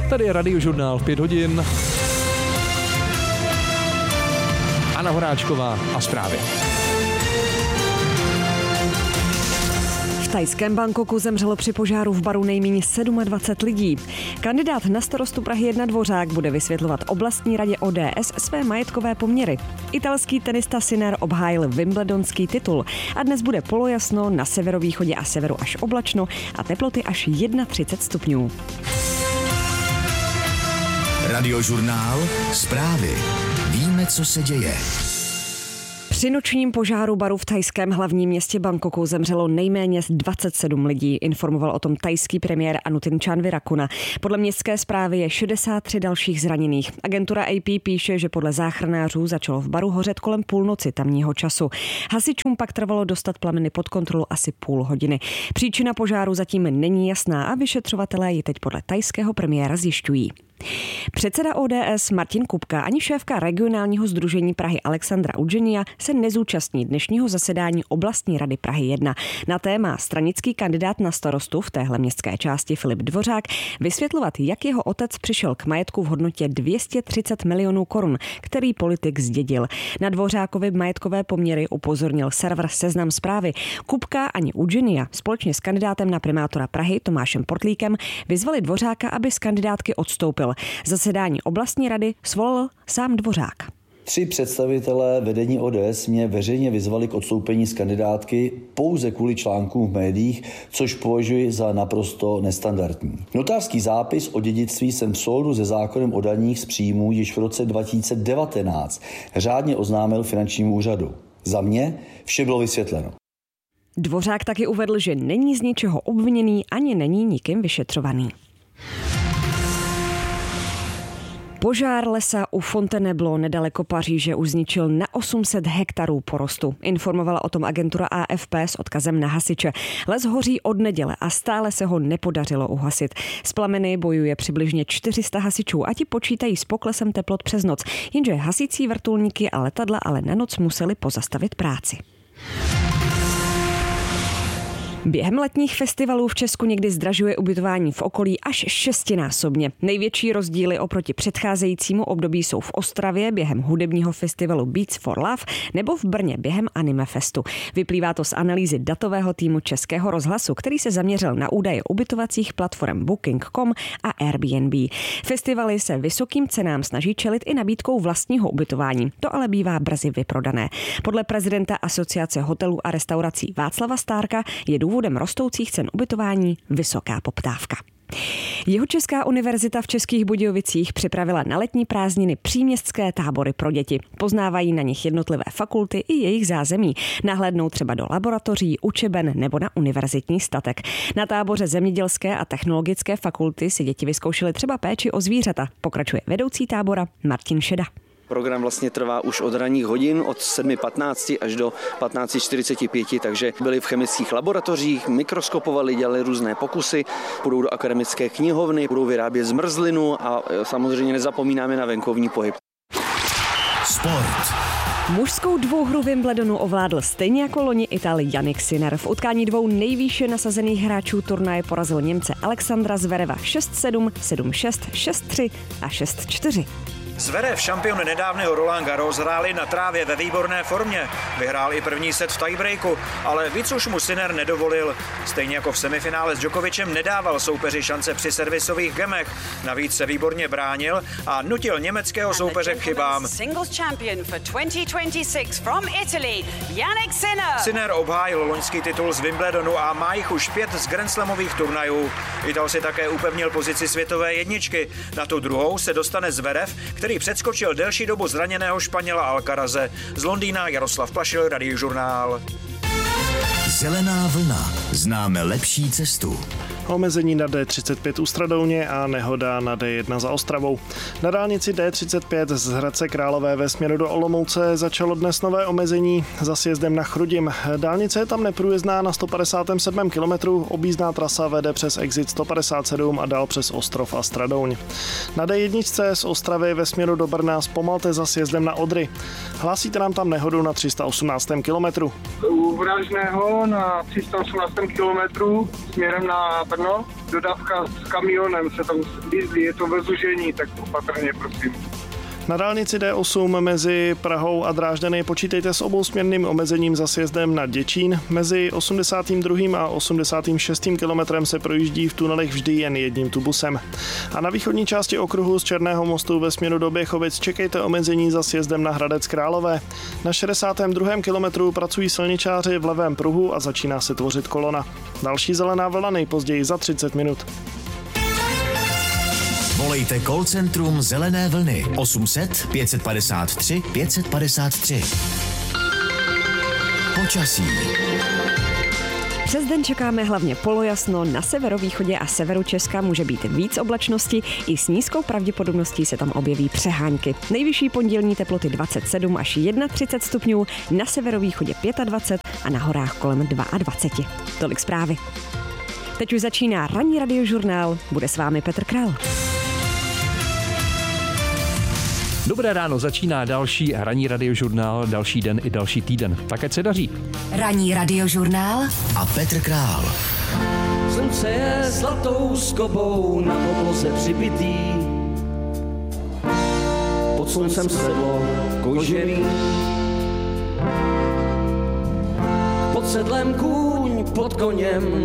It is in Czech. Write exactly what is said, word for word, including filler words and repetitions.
Tady je Radiožurnál v pět hodin. Anna Horáčková a zprávy. V thajském Bangkoku zemřelo při požáru v baru nejméně dvacet sedm lidí. Kandidát na starostu Prahy jedna Dvořák bude vysvětlovat oblastní radě O D S své majetkové poměry. Italský tenista Sinner obhájil wimbledonský titul a dnes bude polojasno, na severovýchodě a severu až oblačno a teploty až třicet jedna stupňů. Radiožurnál, zprávy. Víme, co se děje. Při nočním požáru baru v thajském hlavním městě Bangkoku zemřelo nejméně dvacet sedm lidí, informoval o tom thajský premiér Anutin Chanvirakuna. Podle městské zprávy je šedesát tři dalších zraněných. Agentura A P píše, že podle záchranářů začalo v baru hořet kolem půlnoci tamního času. Hasičům pak trvalo dostat plameny pod kontrolu asi půl hodiny. Příčina požáru zatím není jasná a vyšetřovatelé ji teď podle thajského premiéra zjišťují. Předseda O D S Martin Kupka ani šéfka regionálního sdružení Prahy Alexandra Udženia se nezúčastní dnešního zasedání oblastní rady Prahy jedna. Na téma stranický kandidát na starostu v téhle městské části Filip Dvořák vysvětlovat, jak jeho otec přišel k majetku v hodnotě dvě stě třicet milionů korun, který politik zdědil. Na Dvořákovy majetkové poměry upozornil server Seznam Zprávy. Kupka ani Udženia společně s kandidátem na primátora Prahy Tomášem Portlíkem vyzvali Dvořáka, aby z kandidátky odstoupil. Zasedání oblastní rady svolal sám Dvořák. Tři představitelé vedení O D S mě veřejně vyzvali k odstoupení z kandidátky pouze kvůli článkům v médiích, což považuji za naprosto nestandardní. Notářský zápis o dědictví jsem v souladu se zákonem o daních z příjmů již v roce dva tisíce devatenáct řádně oznámil finančnímu úřadu. Za mě vše bylo vysvětleno. Dvořák taky uvedl, že není z ničeho obviněný ani není nikým vyšetřovaný. Požár lesa u Fontainebleau nedaleko Paříže už zničil na osm set hektarů porostu. Informovala o tom agentura A F P s odkazem na hasiče. Les hoří od neděle a stále se ho nepodařilo uhasit. S plameny bojuje přibližně čtyři sta hasičů a ti počítají s poklesem teplot přes noc, jenže hasící vrtulníky a letadla ale na noc museli pozastavit práci. Během letních festivalů v Česku někdy zdražuje ubytování v okolí až šestinásobně. Největší rozdíly oproti předcházejícímu období jsou v Ostravě během hudebního festivalu Beats for Love nebo v Brně během Anime Festu. Vyplývá to z analýzy datového týmu Českého rozhlasu, který se zaměřil na údaje ubytovacích platform Booking tečka com a Airbnb. Festivaly se vysokým cenám snaží čelit i nabídkou vlastního ubytování. To ale bývá brzy vyprodané. Podle prezidenta Asociace hotelů a restaurací Václava Stárka je důvodem rostoucích cen ubytování vysoká poptávka. Jihočeská univerzita v Českých Budějovicích připravila na letní prázdniny příměstské tábory pro děti. Poznávají na nich jednotlivé fakulty i jejich zázemí. Nahlédnou třeba do laboratoří, učeben nebo na univerzitní statek. Na táboře zemědělské a technologické fakulty si děti vyzkoušely třeba péči o zvířata. Pokračuje vedoucí tábora Martin Šeda. Program vlastně trvá už od ranních hodin, od sedm patnáct až do patnáct čtyřicet pět, takže byli v chemických laboratořích, mikroskopovali, dělali různé pokusy, půjdou do akademické knihovny, budou vyrábět zmrzlinu a samozřejmě nezapomínáme na venkovní pohyb. Sport. Mužskou dvouhru Wimbledonu ovládl stejně jako loni Ital Jannik Sinner. V utkání dvou nejvýše nasazených hráčů turnaje porazil Němce Alexandra Zvereva šest sedm, sedm šest, šest tři a šest čtyři. Zverev, šampion nedávného Roland Garros, hráli na trávě ve výborné formě. Vyhrál i první set v tiebreaku, ale víc už mu Sinner nedovolil. Stejně jako v semifinále s Djokovicem nedával soupeři šance při servisových gemech. Navíc se výborně bránil a nutil německého soupeře k chybám. Sinner obhájil loňský titul z Wimbledonu a má jich už pět z grandslamových turnajů. Ital si také upevnil pozici světové jedničky. Na tu druhou se dostane Zverev, který předskočil delší dobu zraněného Španěla Alcaraze. Z Londýna Jaroslav Plašil, Radiožurnál. Zelená vlna. Známe lepší cestu. Omezení na D třicet pět u Stradouně a nehoda na D jedna za Ostravou. Na dálnici D třicet pět z Hradce Králové ve směru do Olomouce začalo dnes nové omezení za sjezdem na Chrudim. Dálnice je tam neprůjezdná na sto padesát sedm kilometrů, objízdná trasa vede přes exit sto padesát sedm a dál přes Ostrov a Stradouň. Na D jedna z Ostravy ve směru do Brna zpomalte za sjezdem na Odry. Hlásíte nám tam nehodu na tři sta osmnáct kilometrů. U Vražného na tři sta osmnáct kilometrů směrem na Brno, dodávka s kamionem se tam jízdí, je to ve zužení, tak opatrně, prosím. Na dálnici D osm mezi Prahou a Drážďany počítejte s obousměrným omezením za sjezdem na Děčín. Mezi osmdesátým druhým a osmdesátým šestým kilometrem se projíždí v tunelech vždy jen jedním tubusem. A na východní části okruhu z Černého mostu ve směru do Běchovic čekejte omezení za sjezdem na Hradec Králové. Na šedesátém druhém kilometru pracují silničáři v levém pruhu a začíná se tvořit kolona. Další zelená vlna nejpozději za třicet minut. Volejte call centrum Zelené vlny osm set pět padesát tři pět padesát tři. Počasí. Přes den čekáme hlavně polojasno, na severovýchodě a severu Česka může být víc oblačnosti, i s nízkou pravděpodobností se tam objeví přehánky. Nejvyšší pondělní teploty dvacet sedm až třicet jedna stupňů, na severovýchodě dvacet pět a na horách kolem dvacet dva. Tolik zprávy. Teď už začíná ranní radiožurnál, bude s vámi Petr Král. Dobré ráno, začíná další ranní radiožurnál, další den i další týden. Tak ať se daří. Ranní radiožurnál a Petr Král. Slunce je zlatou skobou na podloze přibitý. Pod sluncem sedlo kožený. Pod sedlem kůň, pod koněm